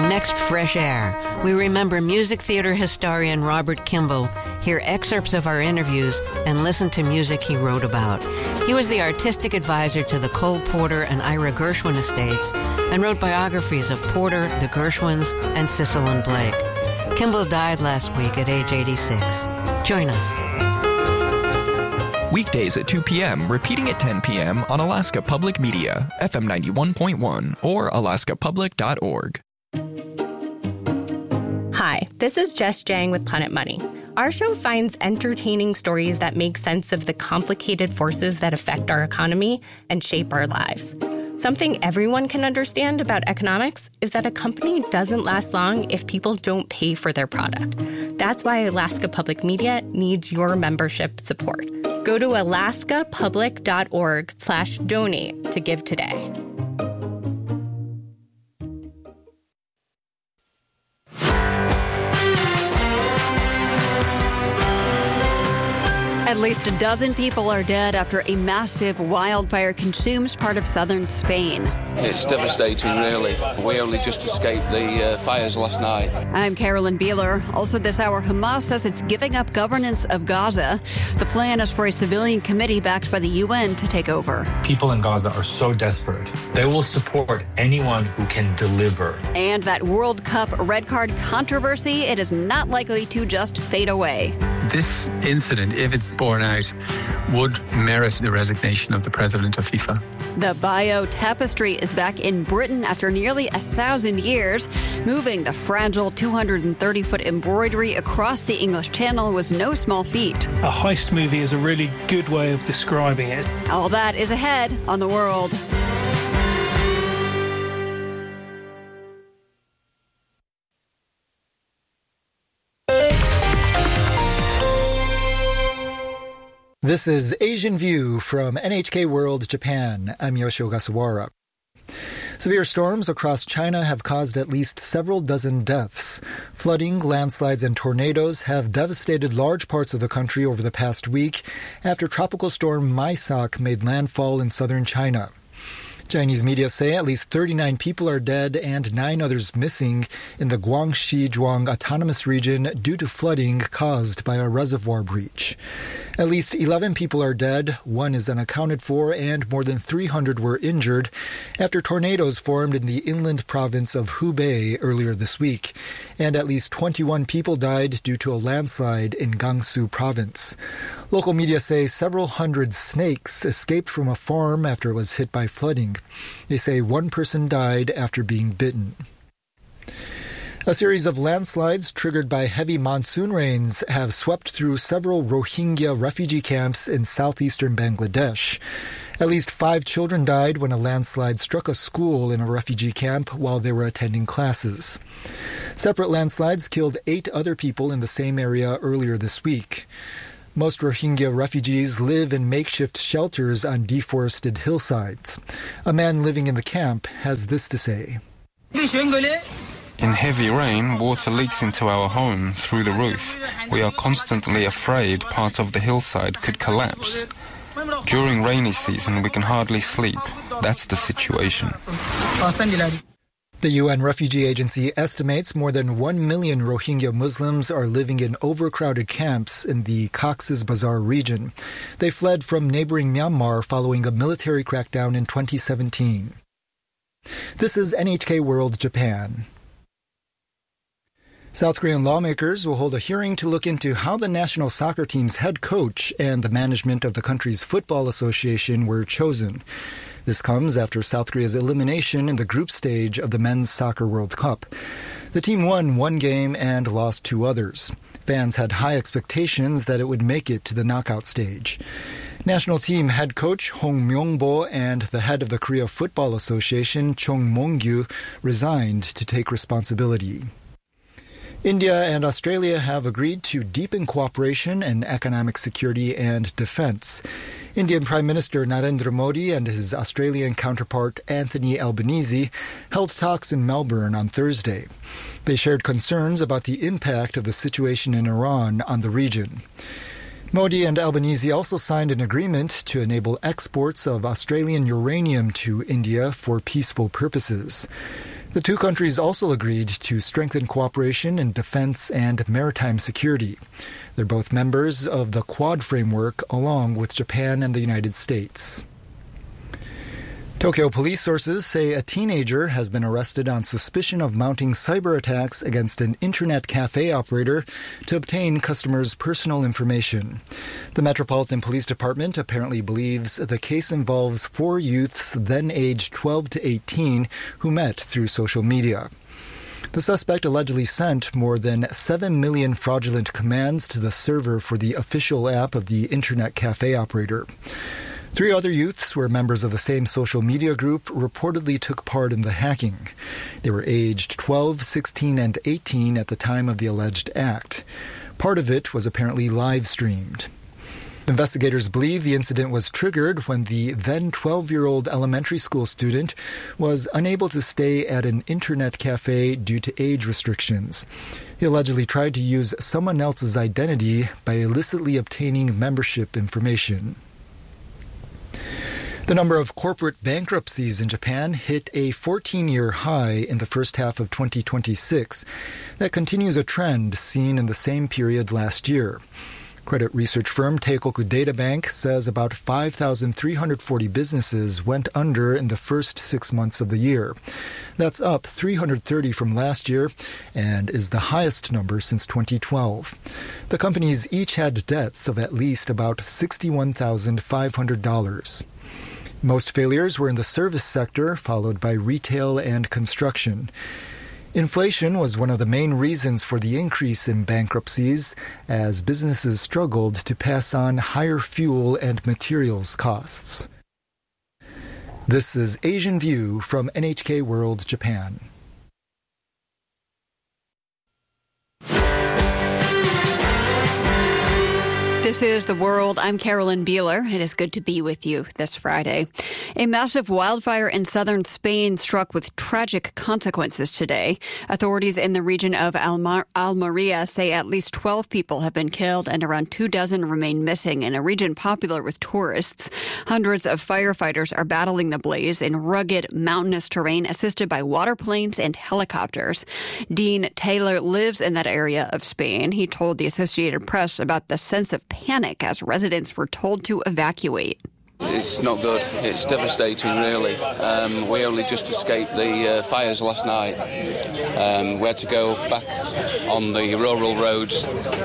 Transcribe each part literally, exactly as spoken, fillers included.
next Fresh Air, we remember music theater historian Robert Kimball, hear excerpts of our interviews, and listen to music he wrote about. He was the artistic advisor to the Cole Porter and Ira Gershwin estates and wrote biographies of Porter, the Gershwins, and Cecil and Blake. Kimball died last week at age eighty-six. Join us. Weekdays at two p.m., repeating at ten p.m. on Alaska Public Media, F M ninety-one point one or alaska public dot org. Hi, this is Jess Jang with Planet Money. Our show finds entertaining stories that make sense of the complicated forces that affect our economy and shape our lives. Something everyone can understand about economics is that a company doesn't last long if people don't pay for their product. That's why Alaska Public Media needs your membership support. Go to alaska public dot org slash donate to give today. At least a dozen people are dead after a massive wildfire consumes part of southern Spain. It's devastating, really. We only just escaped the uh, fires last night. I'm Carolyn Beeler. Also this hour, Hamas says it's giving up governance of Gaza. The plan is for a civilian committee backed by the U N to take over. People in Gaza are so desperate. They will support anyone who can deliver. And that World Cup red card controversy, it is not likely to just fade away. This incident, if it's borne out, would merit the resignation of the president of FIFA. The Bio Tapestry is back in Britain after nearly a thousand years. Moving the fragile two hundred thirty foot embroidery across the English Channel was no small feat. A heist movie is a really good way of describing it. All that is ahead on The World. This is Asian View from N H K World Japan. I'm Yoshio Ogasawara. Severe storms across China have caused at least several dozen deaths. Flooding, landslides, and tornadoes have devastated large parts of the country over the past week after tropical storm Maisak made landfall in southern China. Chinese media say at least thirty-nine people are dead and nine others missing in the Guangxi-Zhuang Autonomous Region due to flooding caused by a reservoir breach. At least eleven people are dead, one is unaccounted for, and more than three hundred were injured after tornadoes formed in the inland province of Hubei earlier this week. And at least twenty-one people died due to a landslide in Gansu province. Local media say several hundred snakes escaped from a farm after it was hit by flooding. They say one person died after being bitten. A series of landslides triggered by heavy monsoon rains have swept through several Rohingya refugee camps in southeastern Bangladesh. At least five children died when a landslide struck a school in a refugee camp while they were attending classes. Separate landslides killed eight other people in the same area earlier this week. Most Rohingya refugees live in makeshift shelters on deforested hillsides. A man living in the camp has this to say. In heavy rain, water leaks into our home through the roof. We are constantly afraid part of the hillside could collapse. During rainy season, we can hardly sleep. That's the situation. The U N Refugee Agency estimates more than one million Rohingya Muslims are living in overcrowded camps in the Cox's Bazar region. They fled from neighboring Myanmar following a military crackdown in twenty seventeen. This is N H K World Japan. South Korean lawmakers will hold a hearing to look into how the national soccer team's head coach and the management of the country's football association were chosen. This comes after South Korea's elimination in the group stage of the Men's Soccer World Cup. The team won one game and lost two others. Fans had high expectations that it would make it to the knockout stage. National team head coach Hong Myung-bo and the head of the Korea Football Association, Chung Mong-gyu, resigned to take responsibility. India and Australia have agreed to deepen cooperation in economic security and defense. Indian Prime Minister Narendra Modi and his Australian counterpart Anthony Albanese held talks in Melbourne on Thursday. They shared concerns about the impact of the situation in Iran on the region. Modi and Albanese also signed an agreement to enable exports of Australian uranium to India for peaceful purposes. The two countries also agreed to strengthen cooperation in defense and maritime security. They're both members of the Quad framework, along with Japan and the United States. Tokyo police sources say a teenager has been arrested on suspicion of mounting cyber attacks against an internet cafe operator to obtain customers' personal information. The Metropolitan Police Department apparently believes the case involves four youths then aged twelve to eighteen who met through social media. The suspect allegedly sent more than seven million fraudulent commands to the server for the official app of the internet cafe operator. Three other youths who were members of the same social media group reportedly took part in the hacking. They were aged twelve, sixteen, and eighteen at the time of the alleged act. Part of it was apparently live-streamed. Investigators believe the incident was triggered when the then twelve-year-old elementary school student was unable to stay at an internet cafe due to age restrictions. He allegedly tried to use someone else's identity by illicitly obtaining membership information. The number of corporate bankruptcies in Japan hit a fourteen-year high in the first half of twenty twenty-six. That continues a trend seen in the same period last year. Credit research firm Teikoku Databank says about five thousand three hundred forty businesses went under in the first six months of the year. That's up three hundred thirty from last year and is the highest number since twenty twelve. The companies each had debts of at least about sixty-one thousand five hundred dollars. Most failures were in the service sector, followed by retail and construction. Inflation was one of the main reasons for the increase in bankruptcies, as businesses struggled to pass on higher fuel and materials costs. This is Asian View from N H K World Japan. This is The World. I'm Carolyn Beeler. It is good to be with you this Friday. A massive wildfire in southern Spain struck with tragic consequences today. Authorities in the region of Almar- Almeria say at least twelve people have been killed and around two dozen remain missing in a region popular with tourists. Hundreds of firefighters are battling the blaze in rugged, mountainous terrain assisted by water planes and helicopters. Dean Taylor lives in that area of Spain. He told the Associated Press about the sense of panic as residents were told to evacuate. It's not good. It's devastating, really. Um, we only just escaped the uh, fires last night. Um, we had to go back on the rural roads,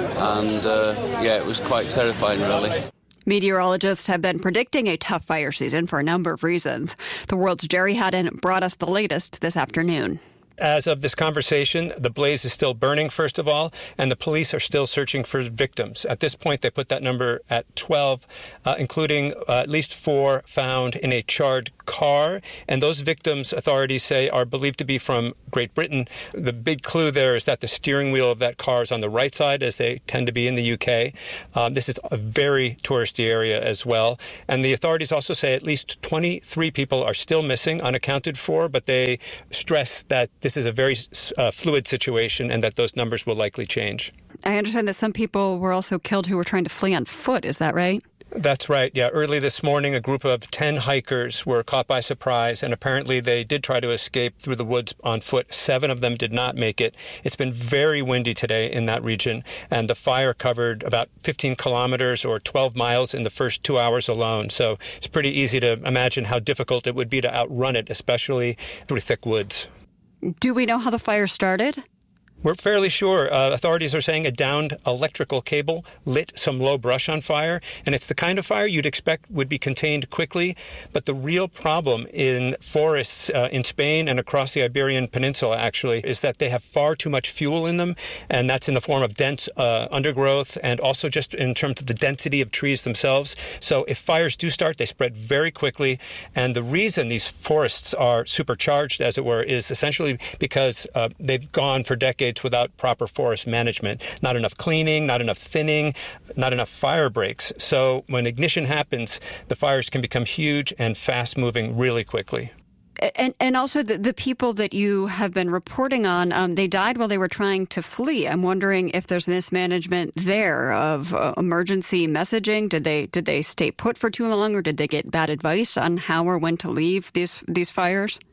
and uh, yeah, it was quite terrifying, really. Meteorologists have been predicting a tough fire season for a number of reasons. The World's Jerry Haddon brought us the latest this afternoon. As of this conversation, the blaze is still burning, first of all, and the police are still searching for victims. At this point, they put that number at twelve, uh, including uh, at least four found in a charred car. And those victims, authorities say, are believed to be from Great Britain. The big clue there is that the steering wheel of that car is on the right side, as they tend to be in the U K. Um, this is a very touristy area as well. And the authorities also say at least twenty-three people are still missing, unaccounted for, but they stress that this is a very uh, fluid situation and that those numbers will likely change. I understand that some people were also killed who were trying to flee on foot. Is that right? That's right. Yeah. Early this morning, a group of ten hikers were caught by surprise, and apparently they did try to escape through the woods on foot. Seven of them did not make it. It's been very windy today in that region, and the fire covered about fifteen kilometers or twelve miles in the first two hours alone. So it's pretty easy to imagine how difficult it would be to outrun it, especially through thick woods. Do we know how the fire started? We're fairly sure. Uh, authorities are saying a downed electrical cable lit some low brush on fire, and it's the kind of fire you'd expect would be contained quickly. But the real problem in forests uh, in Spain and across the Iberian Peninsula, actually, is that they have far too much fuel in them, and that's in the form of dense uh, undergrowth and also just in terms of the density of trees themselves. So if fires do start, they spread very quickly, and the reason these forests are supercharged, as it were, is essentially because uh, they've gone for decades without proper forest management. Not enough cleaning, not enough thinning, not enough fire breaks. So when ignition happens, the fires can become huge and fast-moving really quickly. And and also the, the people that you have been reporting on, um, they died while they were trying to flee. I'm wondering if there's mismanagement there of uh, emergency messaging. Did they did they stay put for too long, or did they get bad advice on how or when to leave these these fires?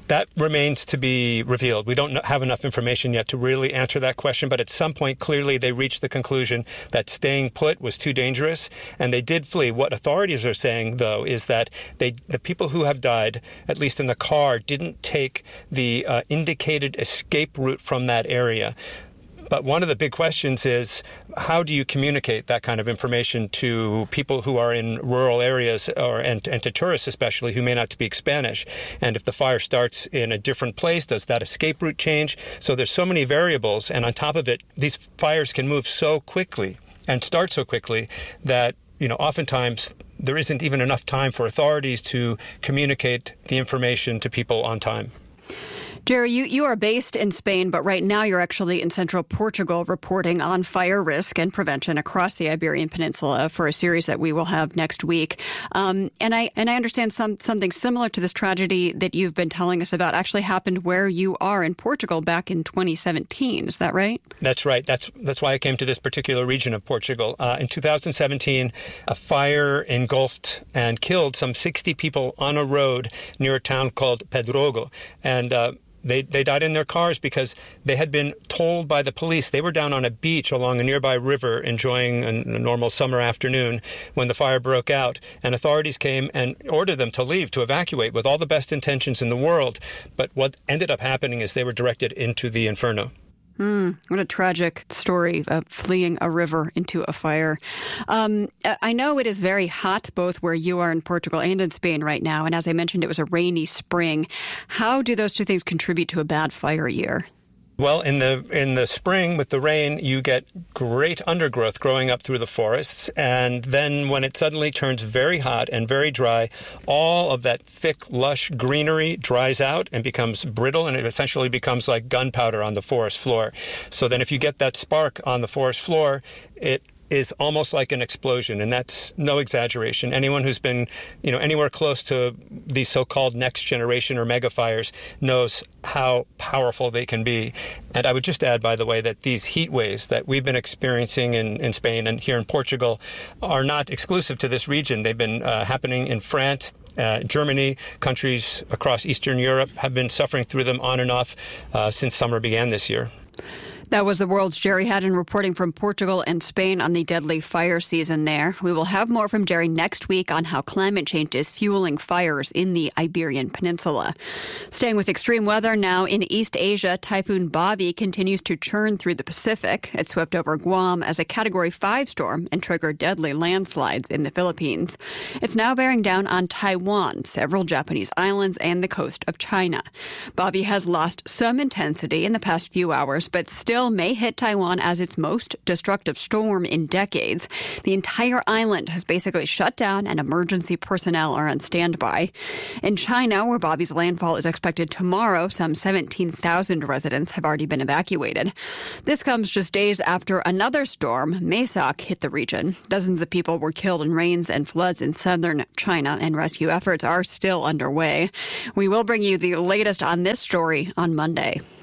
That remains to be revealed. We don't have enough information yet to really answer that question, but at some point, clearly, they reached the conclusion that staying put was too dangerous, and they did flee. What authorities are saying, though, is that they, the people who have died, at least in the car, didn't take the uh, indicated escape route from that area. But one of the big questions is, how do you communicate that kind of information to people who are in rural areas or and, and to tourists especially who may not speak Spanish? And if the fire starts in a different place, does that escape route change? So there's so many variables. And on top of it, these fires can move so quickly and start so quickly that, you know, oftentimes there isn't even enough time for authorities to communicate the information to people on time. Jerry, you, you are based in Spain, but right now you're actually in central Portugal reporting on fire risk and prevention across the Iberian Peninsula for a series that we will have next week. Um, and I and I understand some something similar to this tragedy that you've been telling us about actually happened where you are in Portugal back in twenty seventeen. Is that right? That's right. That's that's why I came to this particular region of Portugal. Uh, in two thousand seventeen, a fire engulfed and killed some sixty people on a road near a town called Pedrogo. And uh, They they died in their cars because they had been told by the police. They were down on a beach along a nearby river enjoying a, a normal summer afternoon when the fire broke out, and authorities came and ordered them to leave, to evacuate, with all the best intentions in the world. But what ended up happening is they were directed into the inferno. Mm, what a tragic story of fleeing a river into a fire. Um, I know it is very hot both where you are in Portugal and in Spain right now. And as I mentioned, it was a rainy spring. How do those two things contribute to a bad fire year? Well, in the in the spring with the rain, you get great undergrowth growing up through the forests. And then when it suddenly turns very hot and very dry, all of that thick, lush greenery dries out and becomes brittle, and it essentially becomes like gunpowder on the forest floor. So then if you get that spark on the forest floor, it is almost like an explosion, and that's no exaggeration. Anyone who's been, you know, anywhere close to these so-called next generation or mega fires knows how powerful they can be. And I would just add, by the way, that these heat waves that we've been experiencing in, in Spain and here in Portugal are not exclusive to this region. They've been uh, happening in France, Uh, Germany, countries across Eastern Europe have been suffering through them on and off uh, since summer began this year. That was the World's Jerry Haddon reporting from Portugal and Spain on the deadly fire season there. We will have more from Jerry next week on how climate change is fueling fires in the Iberian Peninsula. Staying with extreme weather now in East Asia, Typhoon Bobby continues to churn through the Pacific. It swept over Guam as a Category five storm and triggered deadly landslides in the Philippines. It's now bearing down on Taiwan, several Japanese islands, and the coast of China. Bobby has lost some intensity in the past few hours, but still may hit Taiwan as its most destructive storm in decades. The entire island has basically shut down and emergency personnel are on standby. In China, where Bobby's landfall is expected tomorrow, some seventeen thousand residents have already been evacuated. This comes just days after another storm, Maisak, hit the region. Dozens of people were killed in rains and floods in southern China, and rescue efforts are still underway. We will bring you the latest on this story on Monday.